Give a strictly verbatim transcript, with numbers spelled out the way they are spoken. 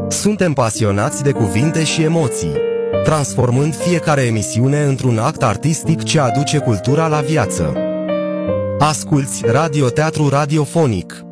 Suntem pasionați de cuvinte și emoții, transformând fiecare emisiune într-un act artistic ce aduce cultura la viață. Asculți Radioteatru Radiofonic.